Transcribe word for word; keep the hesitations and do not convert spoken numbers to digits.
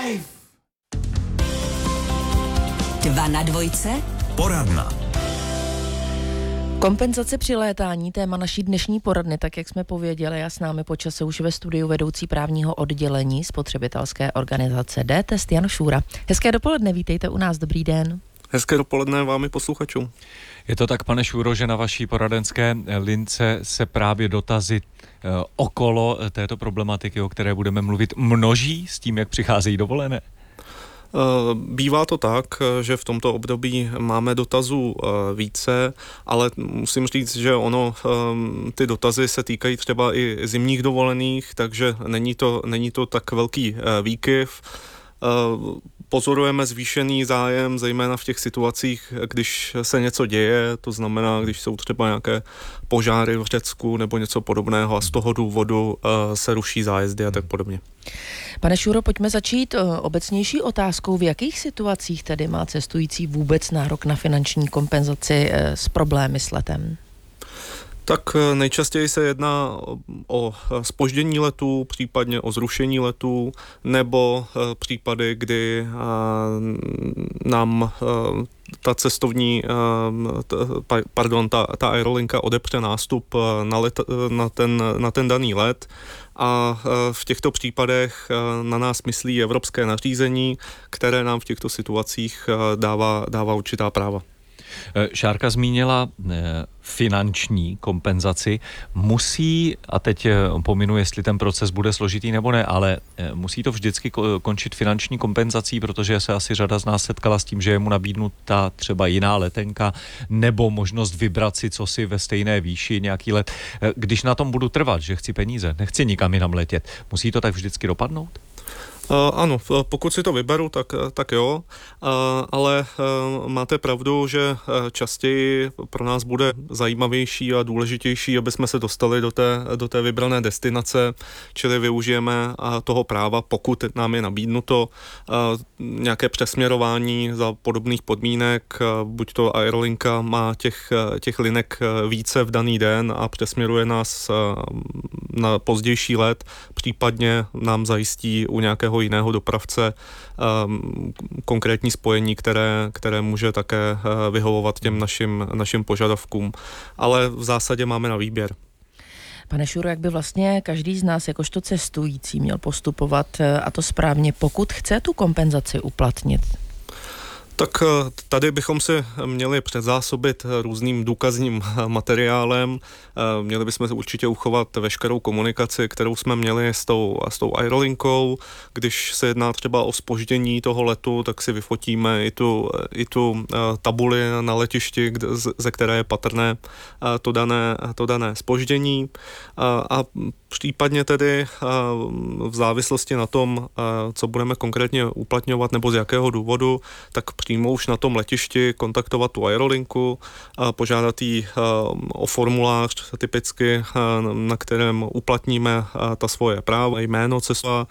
Dva na dvojce. Poradna. Kompenzace při létání, téma naší dnešní poradny, tak jak jsme pověděli, a s námi po čase už ve studiu vedoucí právního oddělení spotřebitelské organizace D-Test Jan Šůra. Hezké dopoledne, vítejte u nás, dobrý den. Hezké dopoledne vám i posluchačům. Je to tak, pane Šůro, že na vaší poradenské lince se právě dotazy eh, okolo této problematiky, o které budeme mluvit, množí s tím, jak přicházejí dovolené? Bývá to tak, že v tomto období máme dotazů více, ale musím říct, že ono, ty dotazy se týkají třeba i zimních dovolených, takže není to, není to tak velký výkyv. Pozorujeme zvýšený zájem, zejména v těch situacích, když se něco děje, to znamená, když jsou třeba nějaké požáry v Řecku nebo něco podobného a z toho důvodu se ruší zájezdy a tak podobně. Pane Šůro, pojďme začít obecnější otázkou. V jakých situacích tedy má cestující vůbec nárok na finanční kompenzaci s problémy s letem? Tak nejčastěji se jedná o zpoždění letů, případně o zrušení letů, nebo případy, kdy nám ta cestovní, pardon, ta, ta aerolinka odepře nástup na, let, na, ten, na ten daný let. A v těchto případech na nás myslí evropské nařízení, které nám v těchto situacích dává, dává určitá práva. Šárka zmínila finanční kompenzaci. Musí, a teď pominu, jestli ten proces bude složitý nebo ne, ale musí to vždycky končit finanční kompenzací, protože se asi řada z nás setkala s tím, že je mu nabídnuta třeba jiná letenka nebo možnost vybrat si cosi ve stejné výši nějaký let. Když na tom budu trvat, že chci peníze, nechci nikam jinam letět, musí to tak vždycky dopadnout? Uh, ano, pokud si to vyberu, tak, tak jo, uh, ale uh, máte pravdu, že častěji pro nás bude zajímavější a důležitější, aby jsme se dostali do té, do té vybrané destinace, čili využijeme uh, toho práva, pokud nám je nabídnuto uh, nějaké přesměrování za podobných podmínek, uh, buď to aerolinka má těch, těch linek více v daný den a přesměruje nás uh, na pozdější let, případně nám zajistí u nějakého jiného dopravce um, konkrétní spojení, které, které může také uh, vyhovovat těm našim, našim požadavkům. Ale v zásadě máme na výběr. Pane Šuro, jak by vlastně každý z nás jakožto cestující měl postupovat, a to správně, pokud chce tu kompenzaci uplatnit? Tak tady bychom si měli předzásobit různým důkazním materiálem. Měli bychom určitě uchovat veškerou komunikaci, kterou jsme měli s tou, s tou aerolinkou. Když se jedná třeba o zpoždění toho letu, tak si vyfotíme i tu, i tu tabuli na letišti, ze které je patrné to dané, to dané zpoždění. A případně tedy v závislosti na tom, co budeme konkrétně uplatňovat nebo z jakého důvodu, tak přímo už na tom letišti kontaktovat tu aerolinku, požádat jí o formulář typicky, na kterém uplatníme ta svoje práva, jméno cesta,